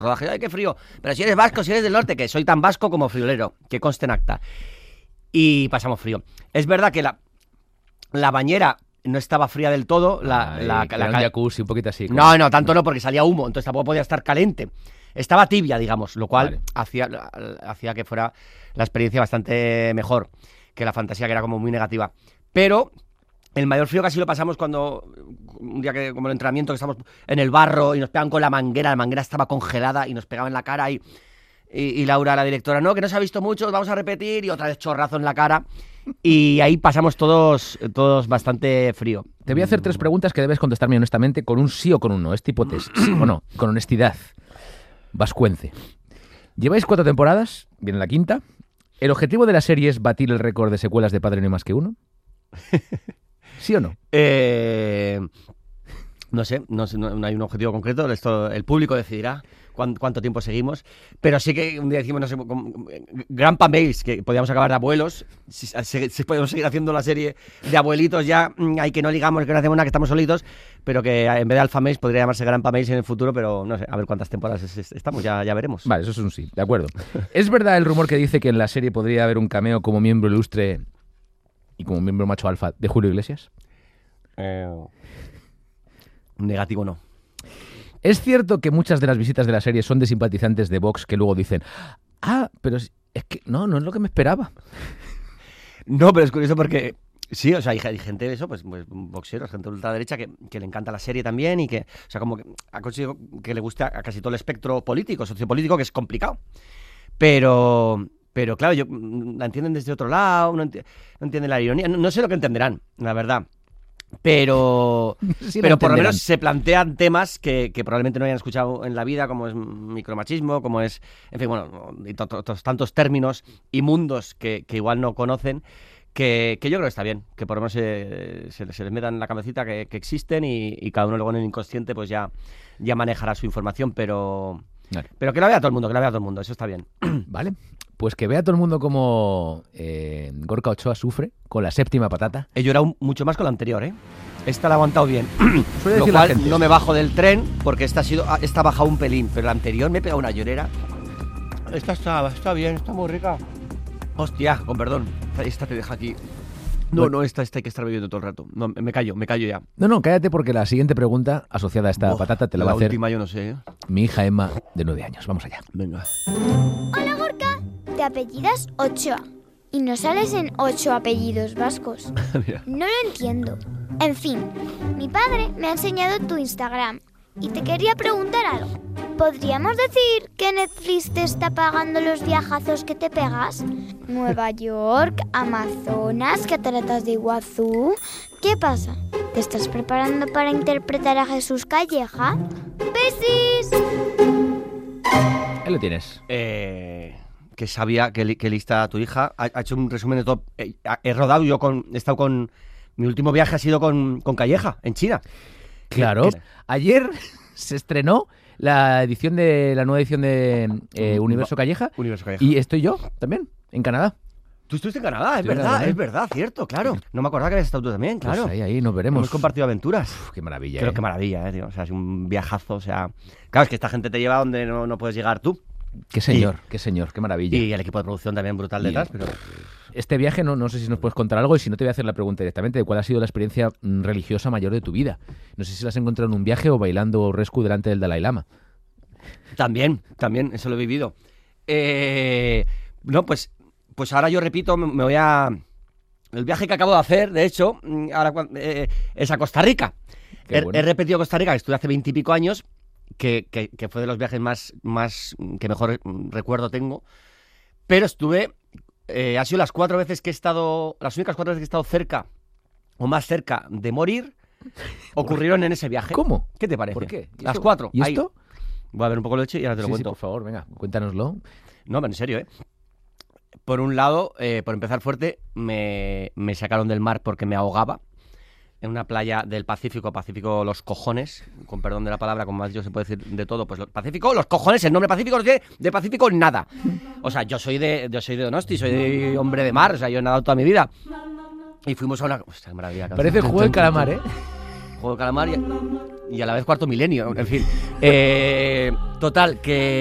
rodaje, ¡ay, qué frío! Pero si eres vasco, si eres del norte, que soy tan vasco como friolero, que conste en acta. Y pasamos frío. Es verdad que la bañera no estaba fría del todo. Era un jacuzzi un poquito así. No, tanto no, porque salía humo, entonces tampoco podía estar caliente. Estaba tibia, digamos, lo cual hacía que fuera la experiencia bastante mejor que la fantasía, que era como muy negativa. Pero el mayor frío casi lo pasamos cuando, un día que como el entrenamiento, que estamos en el barro y nos pegan con la manguera estaba congelada y nos pegaba en la cara y Laura, la directora, no, que no se ha visto mucho, vamos a repetir, y otra vez chorrazo en la cara. Y ahí pasamos todos bastante frío. Te voy a hacer 3 preguntas que debes contestarme honestamente con un sí o con un no. Es tipo test, sí o no, con honestidad. Vascuence. Lleváis 4 temporadas, viene la 5ª. ¿El objetivo de la serie es batir el récord de secuelas de Padre No hay más que uno? ¿Sí o no? No sé, no hay un objetivo concreto. El público decidirá cuánto tiempo seguimos. Pero sí que un día decimos, no sé, Grandpa Mails, que podíamos acabar de abuelos. Si podemos seguir haciendo la serie de abuelitos ya, hay que no ligamos, que no hacemos nada, que estamos solitos. Pero que en vez de Alpha Mails podría llamarse Grandpa Mails en el futuro. Pero no sé, a ver cuántas temporadas estamos, ya veremos. Vale, eso es un sí, de acuerdo. ¿Es verdad el rumor que dice que en la serie podría haber un cameo como miembro ilustre y como miembro macho alfa de Julio Iglesias? Negativo no. ¿Es cierto que muchas de las visitas de la serie son de simpatizantes de Vox que luego dicen, pero es que no es lo que me esperaba? No, pero es curioso porque sí, o sea, hay gente de eso, pues boxeros, gente de ultraderecha que le encanta la serie también y que, o sea, como que ha conseguido que le guste a casi todo el espectro político, sociopolítico, que es complicado. Pero claro, la entienden desde otro lado, no entienden la ironía, no sé lo que entenderán, la verdad. Pero por lo menos se plantean temas que probablemente no hayan escuchado en la vida, como es micromachismo, como es, en fin, bueno, y tantos términos y mundos que igual no conocen, que yo creo que está bien, que por lo menos se les metan en la cabecita que existen y cada uno luego en el inconsciente pues ya manejará su información, pero que la vea todo el mundo, eso está bien. Vale, pues que vea todo el mundo como Gorka Ochoa sufre con la 7ª patata. He llorado mucho más con la anterior, ¿eh? Esta la he aguantado bien. Lo cual no me bajo del tren porque esta ha bajado un pelín, pero la anterior me he pegado una llorera. Esta está bien, está muy rica. Hostia, con perdón. Esta te deja aquí. No, esta hay que estar bebiendo todo el rato. No, me callo ya. No, cállate porque la siguiente pregunta asociada a esta patata te la va a hacer. La última yo no sé, ¿eh? Mi hija Emma, de 9 años. Vamos allá. Venga. Hola, Gorka. Te apellidas Ochoa y no sales en 8 apellidos vascos. No lo entiendo. En fin, mi padre me ha enseñado tu Instagram y te quería preguntar algo. ¿Podríamos decir que Netflix te está pagando los viajazos que te pegas? Nueva York, Amazonas, Cataratas de Iguazú. ¿Qué pasa? ¿Te estás preparando para interpretar a Jesús Calleja? ¡Besis! Ahí lo tienes. Que sabía que lista tu hija. Ha hecho un resumen de todo. He rodado he estado con... Mi último viaje ha sido con Calleja, en China. Claro. Ayer se estrenó la nueva edición de Universo Calleja. Universo Calleja. Y estoy yo también, en Canadá. Tú estuviste en Canadá, es verdad, cierto, claro. No me acordaba que habías estado tú también, claro. Pues ahí nos veremos. Hemos compartido aventuras. Qué maravilla. Qué maravilla, tío. O sea, es un viajazo, o sea... Claro, es que esta gente te lleva donde no puedes llegar tú. Qué señor, qué maravilla. Y el equipo de producción también brutal detrás, pero... Este viaje, no sé si nos puedes contar algo, y si no te voy a hacer la pregunta directamente de cuál ha sido la experiencia religiosa mayor de tu vida. No sé si la has encontrado en un viaje o bailando rescue delante del Dalai Lama. También, eso lo he vivido. No, pues ahora yo repito, me voy a... El viaje que acabo de hacer, de hecho, ahora es a Costa Rica. He repetido Costa Rica, que estuve hace 20 y pico años, que fue de los viajes más que mejor recuerdo tengo. Pero estuve... ha sido las únicas 4 veces que he estado cerca, o más cerca de morir, ocurrieron en ese viaje. ¿Cómo? ¿Qué te parece? ¿Por qué? Las 4. ¿Y esto? Voy a ver un poco de leche y ahora te lo cuento. Sí, por favor, venga, cuéntanoslo. No, pero en serio, ¿eh? Por un lado, por empezar fuerte, me sacaron del mar porque me ahogaba en una playa del Pacífico Los Cojones, con perdón de la palabra, como más yo se puede decir de todo, pues Pacífico, Los Cojones, el nombre Pacífico no tiene de Pacífico nada. O sea, yo soy de Donosti, soy hombre de mar, o sea, yo he nadado toda mi vida. Y fuimos a una... Hostia, qué maravilla. Parece Juego del Calamar, ¿eh? Juego del Calamar y a la vez cuarto milenio, en fin. Total, que